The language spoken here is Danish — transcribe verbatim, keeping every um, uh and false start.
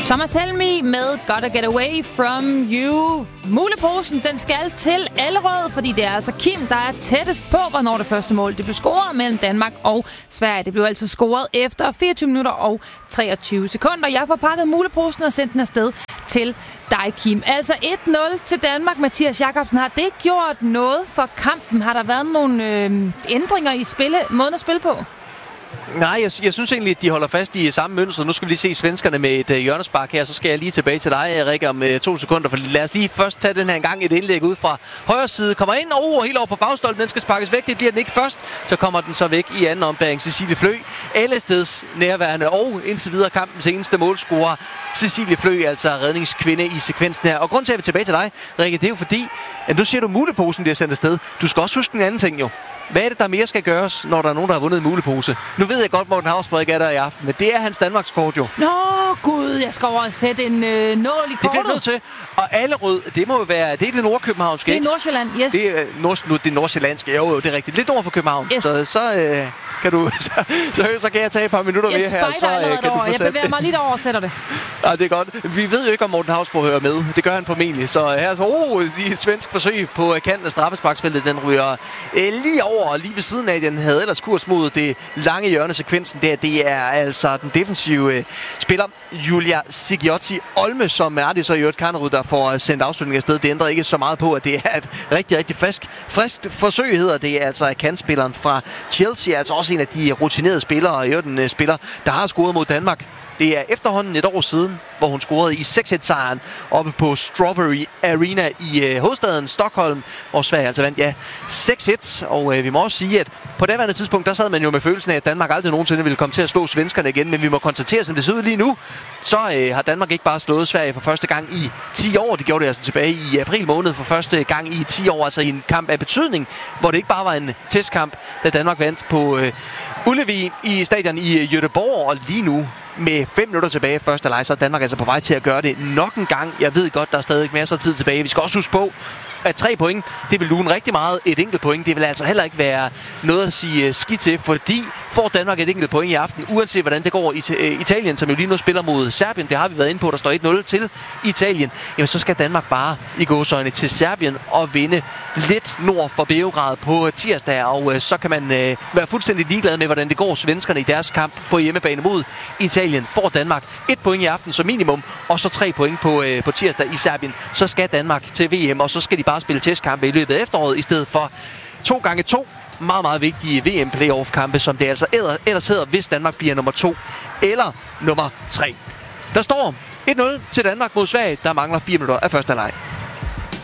Thomas Helmig med Gotta Get Away From You. Muleposen, den skal til Allerød, fordi det er altså Kim, der er tættest på, hvornår det første mål det blev scoret mellem Danmark og Sverige. Det blev altså scoret efter fireogtyve minutter og treogtyve sekunder. Jeg får pakket muleposen og sendt den afsted til dig, Kim. Altså et nul til Danmark. Mathias Jakobsen, har det gjort noget for kampen? Har der været nogle øh, ændringer i spille, måden at spille på? Nej, jeg, jeg synes egentlig, at de holder fast i samme mønster. Nu skal vi lige se svenskerne med et uh, hjørnespark her. Så skal jeg lige tilbage til dig, Rikke, om uh, to sekunder. For lad os lige først tage den her gang et indlæg ud fra højre side. Kommer ind over, helt over på bagstolpen. Den skal sparkes væk. Det bliver den ikke først. Så kommer den så væk i anden ombæring. Cecilie Flø, allesteds nærværende og indtil videre kampens eneste målscorer. Cecilie Flø, altså redningskvinde i sekvensen her. Og grund til, at vi er tilbage til dig, Rikke, det er jo fordi, at nu siger du, muleposen bliver sendt afsted. Du skal også huske en anden ting jo. Hvad er det, der mere skal gøres, når der er nogen, der har vundet en mulepose? Nu ved jeg godt, Morten Havsbræk er der i aften, men det er hans Danmarkskort jo. Nå, gud, jeg skal over sætte en øh, nål i kortet. Det bliver nødt til. Og Allerød, det må jo være, det er det nordkøbenhavnske, Det er Nordsjælland, yes. Det er nord, det nordsjællandske, jo, jo, det er rigtigt. Lidt nord for København. Yes. Så, så øh, kan du, så, så, så kan jeg tage et par minutter jeg mere her, så øh, kan du få Jeg bevæger mig lidt over og sætter det. Ja, det er godt. Vi ved jo ikke, om Morten Havsbræk hører med. Det gør han formentlig. Så her så, oh, lige et svensk forsøg på kanten af straffesparksfeltet. Den ryger øh, lige over, lige ved siden af. Den havde ellers kurs mod det lange hjørnesekvensen der. Det er altså den defensive øh, spiller, Julia Sigiotti Olme, som er det så i øvrigt Kanderud, der får sendt afslutningen afsted. Det ændrer ikke så meget på, at det er et rigtig, rigtig frisk, frisk forsøg, hedder det. Altså kantspilleren fra Chelsea, altså også en af de rutinerede spillere, og i øvrigt en spiller, der har scoret mod Danmark. Det er efterhånden et år siden, hvor hun scorede i seks et-sejren oppe på Strawberry Arena i øh, hovedstaden Stockholm, hvor Sverige altså vandt, ja, seks et. Og øh, vi må også sige, at på daværende tidspunkt, der sad man jo med følelsen af, at Danmark aldrig nogensinde ville komme til at slå svenskerne igen. Men vi må konstatere, som det ser ud lige nu, så øh, har Danmark ikke bare slået Sverige for første gang i ti år. Det gjorde det altså tilbage i april måned for første gang i ti år, altså i en kamp af betydning, hvor det ikke bare var en testkamp, da Danmark vandt på øh, Ullevi i stadion i Göteborg, og lige nu med fem minutter tilbage første leg, så er Danmark altså på vej til at gøre det nok en gang. Jeg ved godt, der er stadig masser af tid tilbage. Vi skal også huske på, at tre point, det vil lune rigtig meget. Et enkelt point, det vil altså heller ikke være noget at sige skidt til, fordi får Danmark et enkelt point i aften, uanset hvordan det går i Italien, som jo lige nu spiller mod Serbien, det har vi været inde på, der står et nul til Italien, jamen så skal Danmark bare i gåseøjne til Serbien og vinde lidt nord for Beograd på tirsdag, og så kan man øh, være fuldstændig ligeglad med, hvordan det går svenskerne i deres kamp på hjemmebane mod Italien. Får Danmark et point i aften som minimum, og så tre point på, øh, på tirsdag i Serbien, så skal Danmark til V M, og så skal de bare spille testkampe i løbet af efteråret, i stedet for to gange to meget, meget vigtige V M-playoff-kampe, som det altså ellers hedder, hvis Danmark bliver nummer to eller nummer tre. Der står et nul til Danmark mod Sverige. Der mangler fire minutter af første leg.